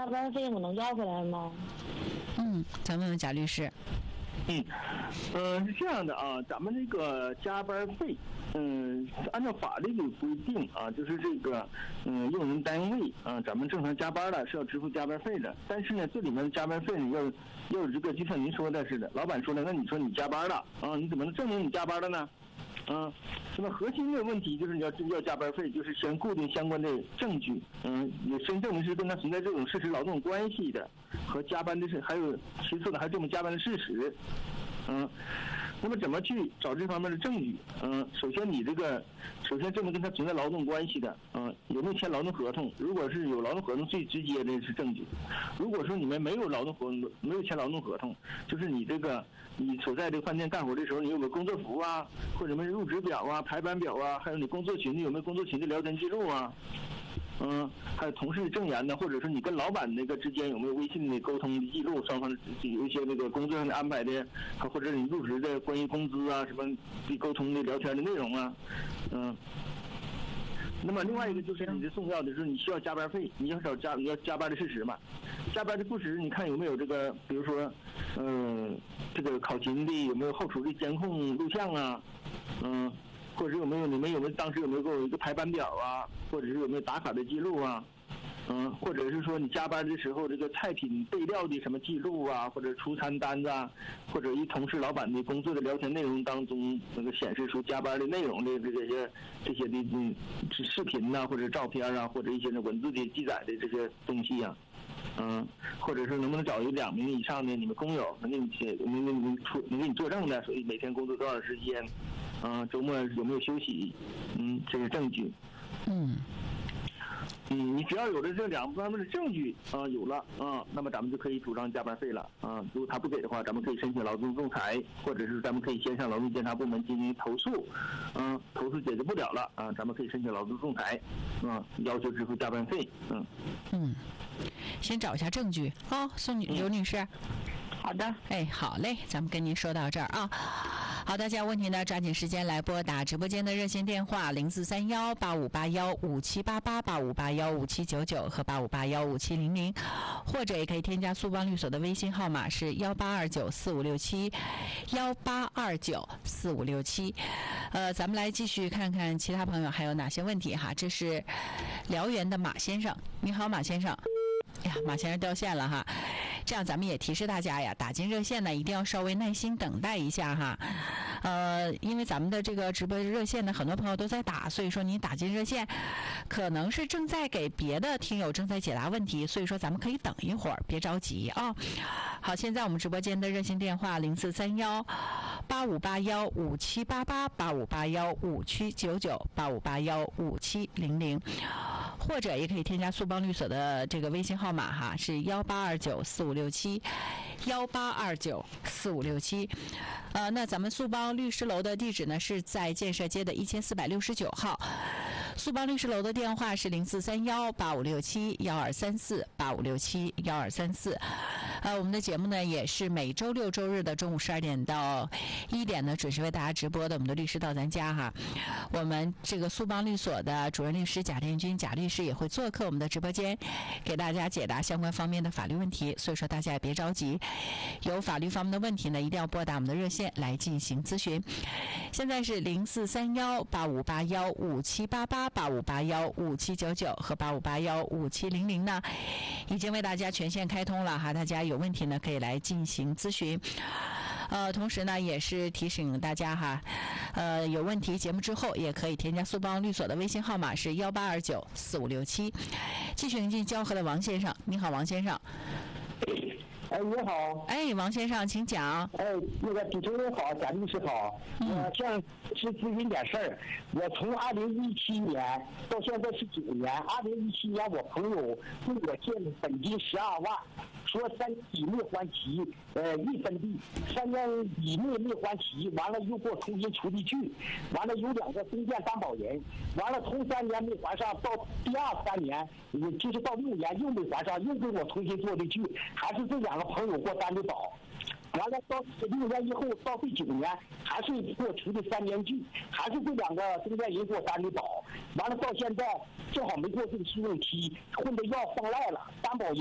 加班费我能要回来吗？ 咱问问贾律师。 是这样的啊，咱们这个加班费，按照法律的规定啊，就是这个，用人单位啊，咱们正常加班了是要支付加班费的。但是呢，这里面的加班费呢，要有这个，就像您说的似的，老板说了，那你说你加班了啊，你怎么能证明你加班了呢？那么核心的问题就是你要加班费，就是先固定相关的证据，有身证明是跟他存在这种事实劳动关系的，和加班的还有其次的还有这么加班的事实，那么怎么去找这方面的证据？首先证明跟他存在劳动关系的，有没有签劳动合同？如果是有劳动合同，最直接的是证据。如果说你们没有劳动合同，没有签劳动合同，就是你所在这个饭店干活的时候，你有没有工作服啊，或者什么入职表啊、排班表啊，还有你工作群有没有工作群的聊天记录啊？还有同事证言呢，或者说你跟老板那个之间有没有微信的沟通的记录，双方有一些那个工作上的安排的，或者你入职的关于工资啊什么的沟通的聊天的内容啊，那么另外一个就是你的重要的就是你需要加班费，你要加班的事实嘛，加班的不实，你看有没有这个，比如说，这个考勤的有没有后厨的监控录像啊，或者你们有没有当时有没有给我一个排班表啊，或者是有没有打卡的记录啊，或者是说你加班的时候这个菜品备料的什么记录啊，或者出餐单子啊，或者一同事老板的工作的聊天内容当中那个显示出加班的内容的这些的视频呐，或者照片啊，或者一些文字的记载的这些东西啊，或者是能不能找有2名以上的你们工友能给你作证的，所以每天工作多少时间，周末有没有休息，这些证据。你只要有了这2方面的证据有了那么咱们就可以主张加班费了如果他不给的话，咱们可以申请劳动仲裁，或者是咱们可以先向劳动监察部门进行投诉，投诉解决不了了咱们可以申请劳动仲裁，要求支付加班费。 先找一下证据刘女士。 好的， 好嘞，咱们跟您说到这儿啊。好，大家有问题呢，抓紧时间来拨打直播间的热线电话04318581578885815799和85815700，或者也可以添加苏邦律所的微信号码是1829456718294567。咱们来继续看看其他朋友还有哪些问题哈。这是辽源的马先生，你好，马先生。马先生掉线了哈，这样咱们也提示大家呀，打进热线呢一定要稍微耐心等待一下哈。因为咱们的这个直播热线呢，很多朋友都在打，所以说您打进热线，可能是正在给别的听友正在解答问题，所以说咱们可以等一会儿，别着急啊。好，现在我们直播间的热线电话0431858157888581579985815700，或者也可以添加苏邦律所的这个微信号码哈，是1829456718294567。那咱们苏邦律师楼的地址呢是在建设街的1469号，苏邦律师楼的电话是04318567123485671234。我们的节目呢也是每周6周日的中午12点到1点呢准时为大家直播的。我们的律师到咱家哈，我们这个苏邦律所的主任律师贾殿军贾律师也会做客我们的直播间，给大家解答相关方面的法律问题。所以说大家也别着急，有法律方面的问题呢，一定要拨打我们的热线来进行咨询。现在是04318581578885815799和85815700呢，已经为大家全线开通了哈，大家有问题呢可以来进行咨询。同时呢也是提醒大家哈，有问题节目之后也可以添加苏邦律所的微信号码是18294567。继续迎进交河的王先生，你好，王先生。 你好。 王先生，请讲。 那个主持人好，贾律师好。我想是咨询点事儿。我从2017年到现在是9年。2017年我朋友跟我借了本金12万，说3年以内还齐，1分地，3年以内没还齐，完了又给我重新出地去，完了有2个中介担保人，完了头3年没还上，到第2、3年，就是到6年又没还上，又给我重新做地去，还是这2个朋友给我担的保。完了到6年以后，到第9年还是给我出的3年剧，还是这2个中间人给我担的保。完了到现在正好没过这个试用期，混的要放赖了，担保人